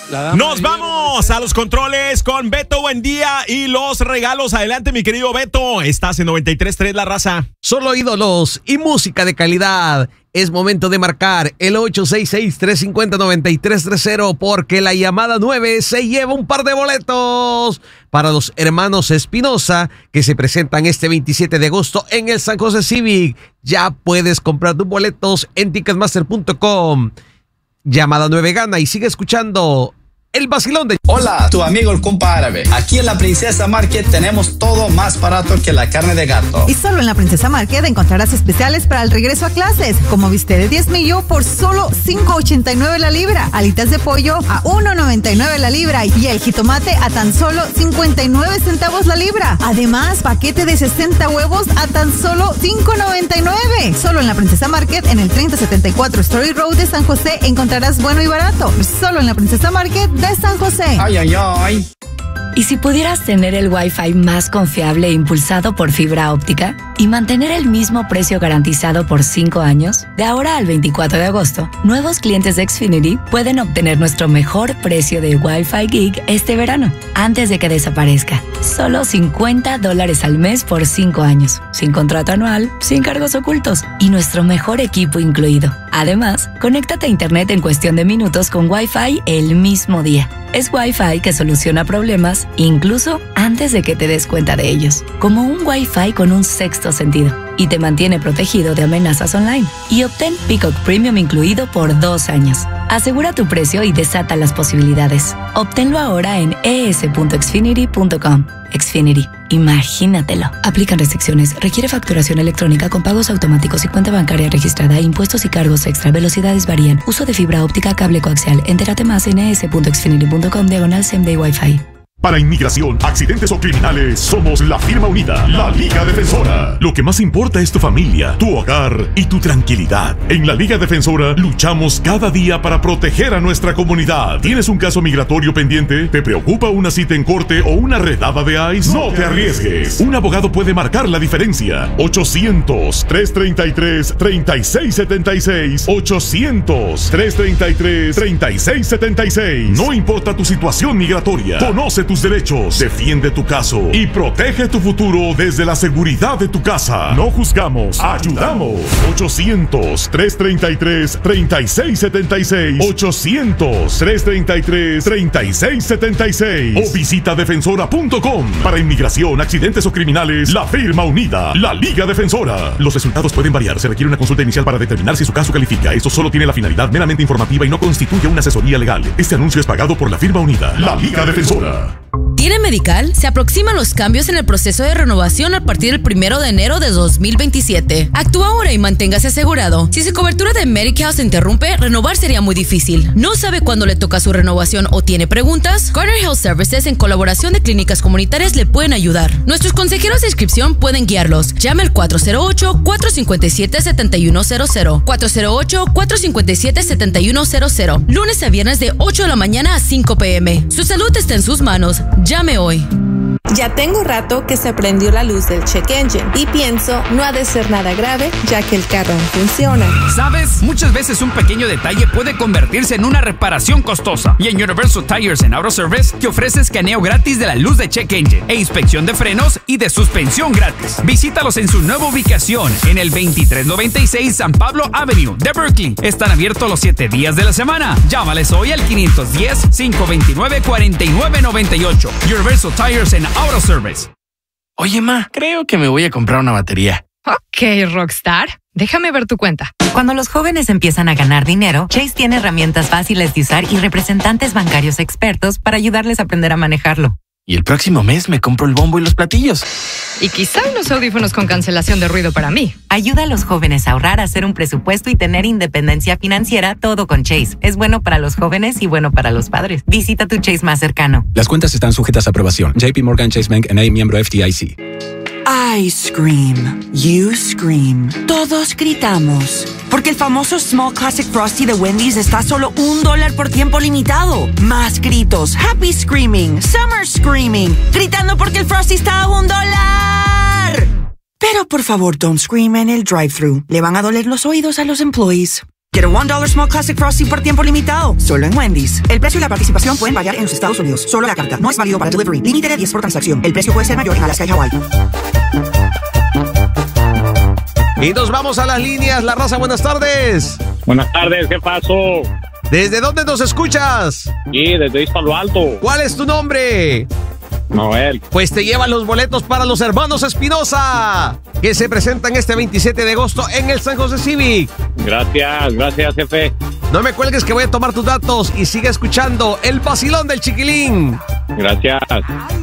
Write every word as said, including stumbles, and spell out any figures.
Nos vamos a los controles con Beto Buendía y los regalos. Adelante, mi querido Beto. Estás en noventa y tres punto tres La Raza. Solo ídolos y música de calidad. Es momento de marcar el ocho seis seis, tres cinco cero, nueve tres tres cero porque la llamada nueve se lleva un par de boletos para los hermanos Espinosa que se presentan este veintisiete de agosto en el San José Civic. Ya puedes comprar tus boletos en ticketmaster punto com. Llamada nueve gana y sigue escuchando el vacilón de... Hola, tu amigo el compa árabe. Aquí en la Princesa Market tenemos todo más barato que la carne de gato. Y solo en la Princesa Market encontrarás especiales para el regreso a clases, como bistec de diez millo por solo cinco ochenta y nueve la libra, alitas de pollo a uno noventa y nueve la libra y el jitomate a tan solo cincuenta y nueve centavos la libra. Además, paquete de sesenta huevos a tan solo cinco noventa y nueve. Solo en la Princesa Market, en el treinta setenta y cuatro Story Road de San José, encontrarás bueno y barato. Solo en la Princesa Market de San José. Ay, ay, ay. ¿Y si pudieras tener el Wi-Fi más confiable e impulsado por fibra óptica y mantener el mismo precio garantizado por cinco años? De ahora al veinticuatro de agosto, nuevos clientes de Xfinity pueden obtener nuestro mejor precio de Wi-Fi Gig este verano, antes de que desaparezca. Solo cincuenta dólares al mes por cinco años, sin contrato anual, sin cargos ocultos y nuestro mejor equipo incluido. Además, conéctate a Internet en cuestión de minutos con Wi-Fi el mismo día. Es Wi-Fi que soluciona problemas incluso antes de que te des cuenta de ellos. Como un Wi-Fi con un sexto sentido. Y te mantiene protegido de amenazas online. Y obtén Peacock Premium incluido por dos años. Asegura tu precio y desata las posibilidades. Obténlo ahora en e s punto xfinity punto com. Xfinity. Imagínatelo. Aplican restricciones. Requiere facturación electrónica con pagos automáticos y cuenta bancaria registrada. Impuestos y cargos extra. Velocidades varían. Uso de fibra óptica, cable coaxial. Entérate más en e s punto xfinity punto com diagonal same day Wi-Fi. Para inmigración, accidentes o criminales, somos la firma unida, la Liga Defensora. Lo que más importa es tu familia, tu hogar y tu tranquilidad. En la Liga Defensora luchamos cada día para proteger a nuestra comunidad. ¿Tienes un caso migratorio pendiente? ¿Te preocupa una cita en corte o una redada de ICE? No te arriesgues. Un abogado puede marcar la diferencia. ochocientos, tres treinta y tres, treinta y seis setenta y seis. ochocientos, tres treinta y tres, treinta y seis setenta y seis. No importa tu situación migratoria. Conoce tus derechos, defiende tu caso y protege tu futuro desde la seguridad de tu casa. No juzgamos, ayudamos. ochocientos, tres treinta y tres, treinta y seis setenta y seis. ochocientos, tres treinta y tres, treinta y seis setenta y seis. O visita defensora punto com. Para inmigración, accidentes o criminales, la firma unida, la Liga Defensora. Los resultados pueden variar. Se requiere una consulta inicial para determinar si su caso califica. Esto solo tiene la finalidad meramente informativa y no constituye una asesoría legal. Este anuncio es pagado por la firma unida, la Liga Defensora. ¿Tiene Medical? Se aproximan los cambios en el proceso de renovación a partir del primero de enero de dos mil veintisiete. Actúa ahora y manténgase asegurado. Si su cobertura de Medical se interrumpe, renovar sería muy difícil. ¿No sabe cuándo le toca su renovación o tiene preguntas? Garner Health Services, en colaboración de clínicas comunitarias, le pueden ayudar. Nuestros consejeros de inscripción pueden guiarlos. Llame al cuatro cero ocho, cuatro cinco siete, siete uno cero cero. cuatro cero ocho, cuatro cinco siete, siete uno cero cero. Lunes a viernes de ocho de la mañana a cinco p m Su salud está en sus manos. Llame hoy. Ya tengo rato que se prendió la luz del check engine y pienso no ha de ser nada grave ya que el carro no funciona. ¿Sabes? Muchas veces un pequeño detalle puede convertirse en una reparación costosa. Y en Universal Tires and Auto Service te ofrece escaneo gratis de la luz de check engine e inspección de frenos y de suspensión gratis. Visítalos en su nueva ubicación en el veintitrés noventa y seis San Pablo Avenue de Berkeley. Están abiertos los siete días de la semana. Llámales hoy al quinientos diez, cinco veintinueve, cuarenta y nueve noventa y ocho. Universal Tires and Auto Service. Oye, ma, creo que me voy a comprar una batería. Ok, Rockstar. Déjame ver tu cuenta. Cuando los jóvenes empiezan a ganar dinero, Chase tiene herramientas fáciles de usar y representantes bancarios expertos para ayudarles a aprender a manejarlo. Y el próximo mes me compro el bombo y los platillos. Y quizá unos audífonos con cancelación de ruido para mí. Ayuda a los jóvenes a ahorrar, a hacer un presupuesto y tener independencia financiera, todo con Chase. Es bueno para los jóvenes y bueno para los padres. Visita tu Chase más cercano. Las cuentas están sujetas a aprobación. J P Morgan Chase Bank N A, miembro F D I C. I scream. You scream. Todos gritamos. Porque el famoso Small Classic Frosty de Wendy's está a solo un dólar por tiempo limitado. Más gritos. Happy Screaming. Summer Screaming. Gritando porque el Frosty está a un dólar. Pero por favor, don't scream en el drive-thru. Le van a doler los oídos a los employees. Get a one dollar Small Classic Frosty por tiempo limitado, solo en Wendy's. El precio y la participación pueden variar en los Estados Unidos. Solo la carta. No es válido para delivery. Límite de diez por transacción. El precio puede ser mayor en Alaska y Hawaii. Y nos vamos a las líneas. La Raza, buenas tardes. Buenas tardes, ¿qué pasó? ¿Desde dónde nos escuchas? Sí, desde East Palo Alto. ¿Cuál es tu nombre? Noel. Pues te llevan los boletos para los hermanos Espinosa, que se presentan este veintisiete de agosto en el San José Civic. Gracias, gracias, jefe. No me cuelgues que voy a tomar tus datos y sigue escuchando el vacilón del Chiquilín. Gracias.